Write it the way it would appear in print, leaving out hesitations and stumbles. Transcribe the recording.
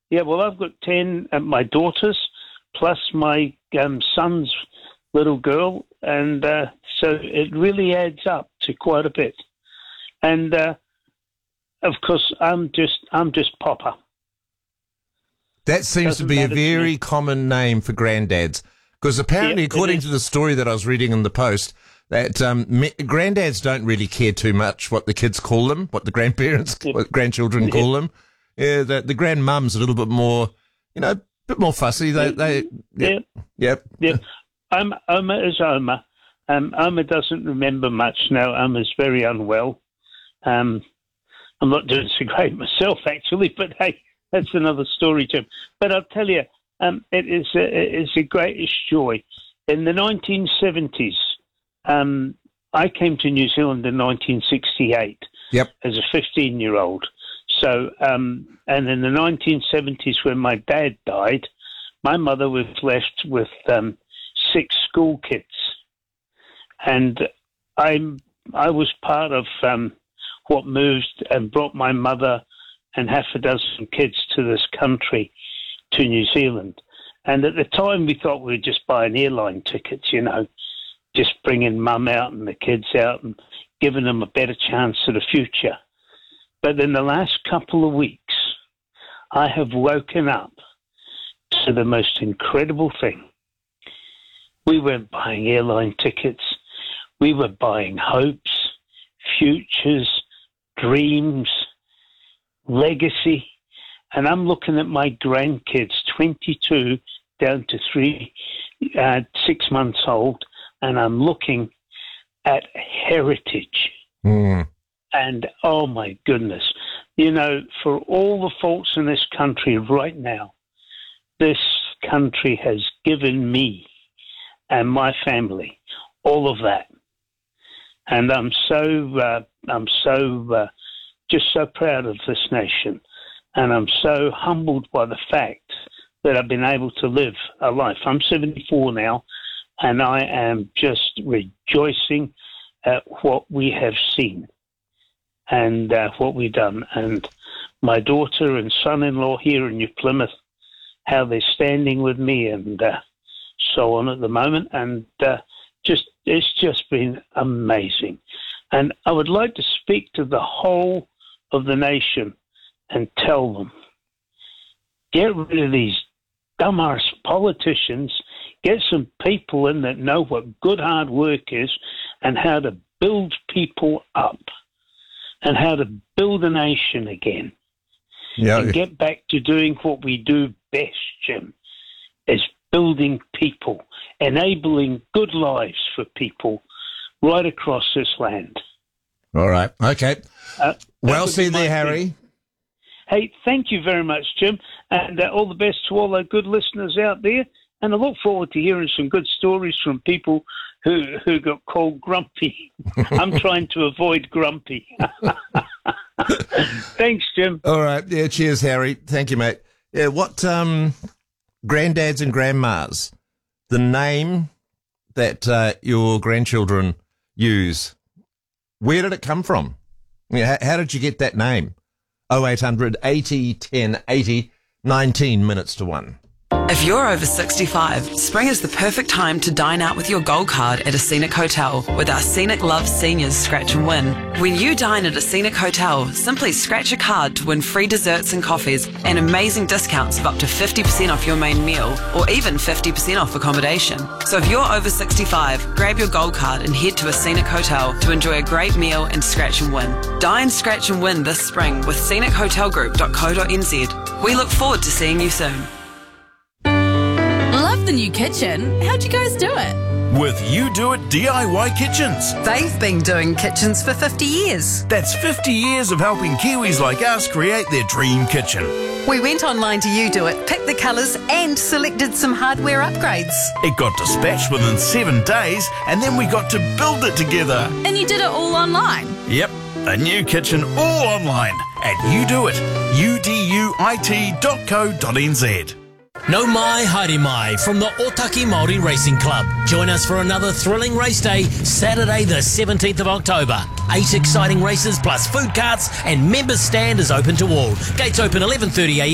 Yeah, well, I've got 10 my daughters, plus my son's little girl, and so it really adds up to quite a bit. And of course, I'm just Papa. That seems to be a very common name for granddads, because apparently, according to the story that I was reading in the Post, that granddads don't really care too much what the kids call them, what the grandchildren call them. Yeah, the grandmum's a little bit more, a bit more fussy. Yep. Oma is Oma. Oma doesn't remember much now. Oma's very unwell. I'm not doing so great myself, actually, but hey, that's another story, Jim. But I'll tell you, it is a greatest joy. In the 1970s, I came to New Zealand in 1968 as a 15-year-old. So, and in the 1970s, when my dad died, my mother was left with 6 school kids, and I was part of what moved and brought my mother and half a dozen kids to this country, to New Zealand. And at the time, we thought we'd just buy an airline tickets, just bringing mum out and the kids out and giving them a better chance at a future. But in the last couple of weeks, I have woken up to the most incredible thing. We weren't buying airline tickets. We were buying hopes, futures, dreams, legacy. And I'm looking at my grandkids, 22 down to 6 months old, and I'm looking at heritage. And, oh, my goodness, for all the faults in this country right now, this country has given me and my family all of that. And I'm just so proud of this nation. And I'm so humbled by the fact that I've been able to live a life. I'm 74 now, and I am just rejoicing at what we have seen and what we've done. And my daughter and son-in-law here in New Plymouth, how they're standing with me and so on at the moment. And it's just been amazing. And I would like to speak to the whole of the nation and tell them, get rid of these dumbass politicians, get some people in that know what good hard work is and how to build people up and how to build a nation again. And get back to doing what we do best, Jim, is building people, enabling good lives for people right across this land. All right. Okay. Well said there, Harry. Hey, thank you very much, Jim, and all the best to all our good listeners out there. And I look forward to hearing some good stories from people who got called grumpy. I'm trying to avoid grumpy. Thanks, Jim. All right. Yeah, cheers, Harry. Thank you, mate. Yeah, what granddads and grandmas, the name that your grandchildren use, where did it come from? How did you get that name? 0800 80 10 80, 19 minutes to 1. If you're over 65, spring is the perfect time to dine out with your gold card at a Scenic Hotel with our Scenic Love Seniors Scratch and Win. When you dine at a Scenic Hotel, simply scratch a card to win free desserts and coffees and amazing discounts of up to 50% off your main meal or even 50% off accommodation. So if you're over 65, grab your gold card and head to a Scenic Hotel to enjoy a great meal and scratch and win. Dine, scratch and win this spring with scenichotelgroup.co.nz. We look forward to seeing you soon. Love the new kitchen. How'd you guys do it? With You Do It DIY Kitchens. They've been doing kitchens for 50 years. That's 50 years of helping Kiwis like us create their dream kitchen. We went online to You Do It, picked the colours and selected some hardware upgrades. It got dispatched within 7 days and then we got to build it together. And you did it all online? Yep, a new kitchen all online at YouDoIt, uduit.co.nz. No mai, haere mai from the Otaki Māori Racing Club. Join us for another thrilling race day, Saturday the 17th of October. 8 exciting races plus food carts and members stand is open to all. Gates open 11:30 a.m.